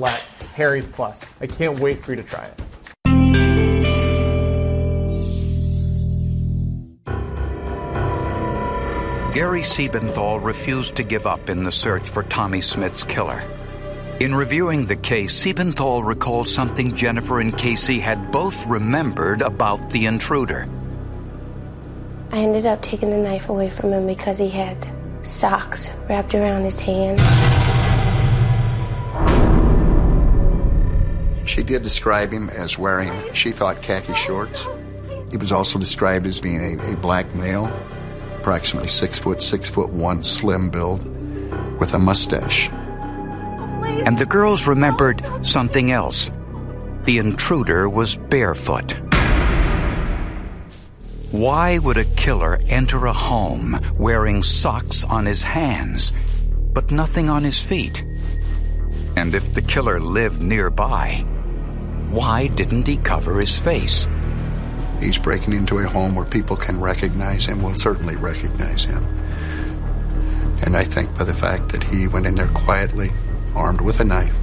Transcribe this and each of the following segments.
Let Harry's Plus. I can't wait for you to try it. Gary Siebenthal refused to give up in the search for Tommy Smith's killer. In reviewing the case, Siebenthal recalled something Jennifer and Casey had both remembered about the intruder. I ended up taking the knife away from him because he had socks wrapped around his hand. She did describe him as wearing, she thought, khaki shorts. He was also described as being a black male, approximately 6'1", slim build, with a mustache. And the girls remembered something else. The intruder was barefoot. Why would a killer enter a home wearing socks on his hands, but nothing on his feet? And if the killer lived nearby, why didn't he cover his face? He's breaking into a home where people can recognize him, will certainly recognize him. And I think by the fact that he went in there quietly, armed with a knife,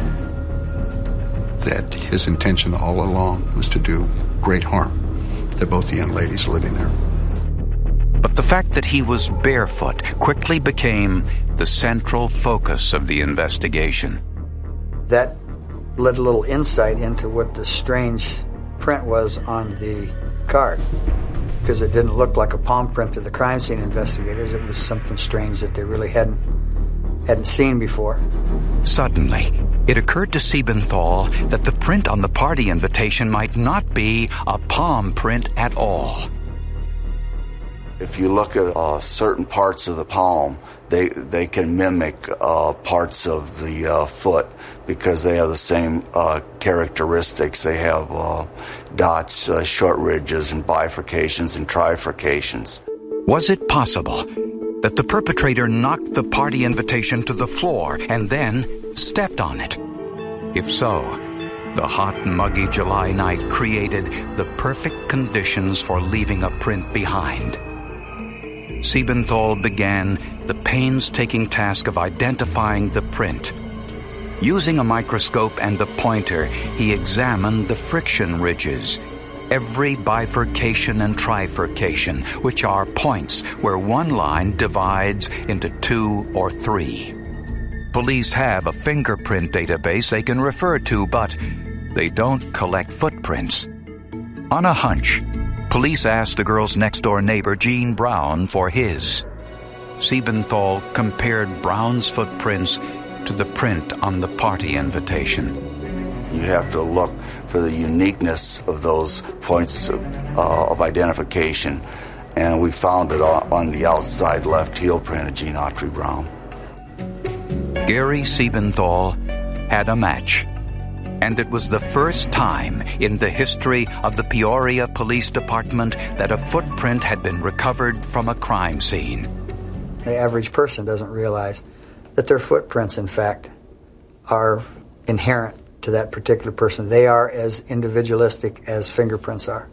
that his intention all along was to do great harm to both the young ladies living there. But the fact that he was barefoot quickly became the central focus of the investigation. That led a little insight into what the strange print was on the card, because it didn't look like a palm print to the crime scene investigators. It was something strange that they really hadn't seen before. Suddenly, it occurred to Siebenthal that the print on the party invitation might not be a palm print at all. If you look at certain parts of the palm, they can mimic parts of the foot because they have the same characteristics. They have dots, short ridges, and bifurcations and trifurcations. Was it possible that the perpetrator knocked the party invitation to the floor and then stepped on it? If so, the hot, muggy July night created the perfect conditions for leaving a print behind. Siebenthal began the painstaking task of identifying the print. Using a microscope and a pointer, he examined the friction ridges, every bifurcation and trifurcation, which are points where one line divides into 2 or 3. Police have a fingerprint database they can refer to, but they don't collect footprints. On a hunch, police asked the girl's next-door neighbor, Gene Brown, for his. Siebenthal compared Brown's footprints to the print on the party invitation. You have to look for the uniqueness of those points of identification, and we found it on the outside left heel print of Gene Autry Brown. Gary Siebenthal had a match, and it was the first time in the history of the Peoria Police Department that a footprint had been recovered from a crime scene. The average person doesn't realize that their footprints, in fact, are inherent to that particular person. They are as individualistic as fingerprints are.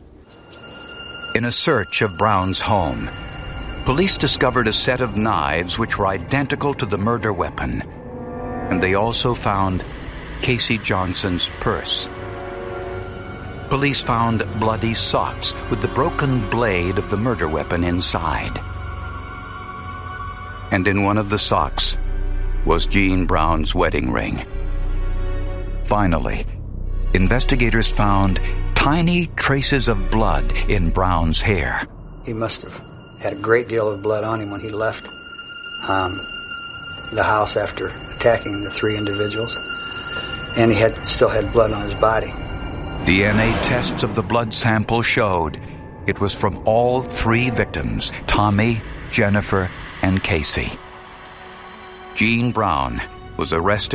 In a search of Brown's home, police discovered a set of knives which were identical to the murder weapon, and they also found Casey Johnson's purse. Police found bloody socks with the broken blade of the murder weapon inside. And in one of the socks was Gene Brown's wedding ring. Finally, investigators found tiny traces of blood in Brown's hair. He must have had a great deal of blood on him when he left the house after attacking the 3 individuals. And he still had blood on his body. DNA tests of the blood sample showed it was from all 3 victims, Tommy, Jennifer, and Casey. Gene Brown was arrested